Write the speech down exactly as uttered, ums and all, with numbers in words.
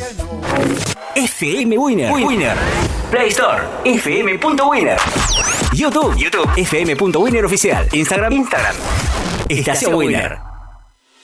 F M Winner. Winner. Play Store. F M punto winner. YouTube. YouTube. F M punto winner oficial. Instagram. Instagram. Estación Winner.